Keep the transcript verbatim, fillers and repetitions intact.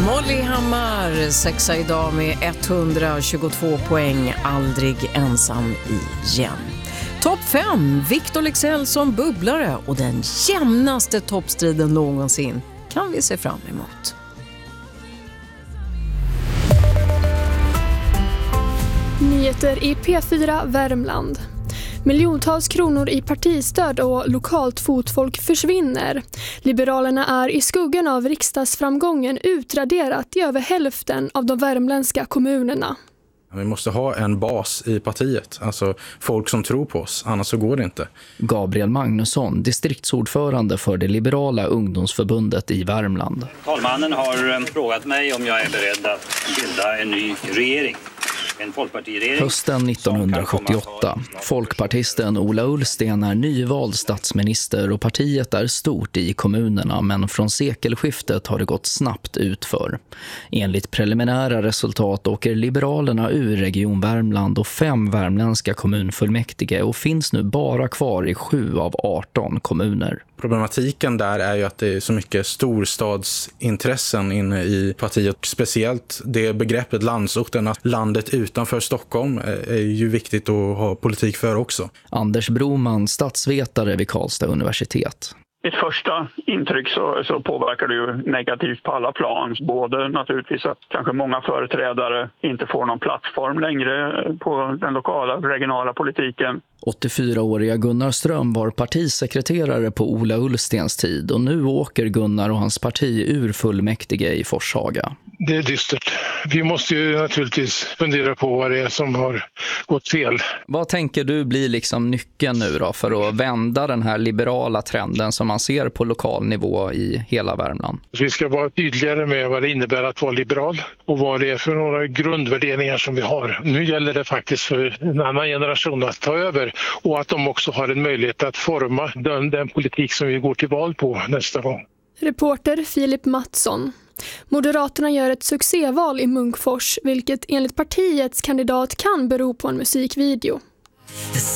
Molly Hammar, sexa idag med etthundratjugotvå poäng, aldrig ensam igen. Topp fem, Victor Leksell som bubblare och den jämnaste toppstriden någonsin kan vi se fram emot. Nyheter i P fyra Värmland. Miljontals kronor i partistöd och lokalt fotfolk försvinner. Liberalerna är i skuggan av riksdagsframgången utraderat i över hälften av de värmländska kommunerna. Vi måste ha en bas i partiet, alltså folk som tror på oss, annars så går det inte. Gabriel Magnusson, distriktsordförande för det liberala ungdomsförbundet i Värmland. Talmannen har frågat mig om jag är beredd att bilda en ny regering. En folkpartiregering. Hösten nittonhundrasjuttioåtta. Folkpartisten Ola Ullsten är nyvald statsminister och partiet är stort i kommunerna, men från sekelskiftet har det gått snabbt utför. Enligt preliminära resultat åker Liberalerna ur Region Värmland och fem värmländska kommunfullmäktige och finns nu bara kvar i sju av arton kommuner. Problematiken där är ju att det är så mycket storstadsintressen inne i partiet. Speciellt det begreppet landsorten, landet utanför Stockholm, är ju viktigt att ha politik för också. Anders Broman, statsvetare vid Karlstad universitet. Ett första intryck så, så påverkar det ju negativt på alla plan. Både naturligtvis att kanske många företrädare inte får någon plattform längre på den lokala regionala politiken. åttiofyraåriga Gunnar Ström var partisekreterare på Ola Ullstens tid och nu åker Gunnar och hans parti ur fullmäktige i Forshaga. Det är dystert. Vi måste ju naturligtvis fundera på vad det är som har gått fel. Vad tänker du blir liksom nyckeln nu då för att vända den här liberala trenden som man ser på lokal nivå i hela Värmland? Vi ska vara tydligare med vad det innebär att vara liberal och vad det är för några grundvärderingar som vi har. Nu gäller det faktiskt för en annan generation att ta över och att de också har en möjlighet att forma den, den politik som vi går till val på nästa gång. Reporter Filip Mattsson. Moderaterna gör ett succéval i Munkfors, vilket enligt partiets kandidat kan bero på en musikvideo.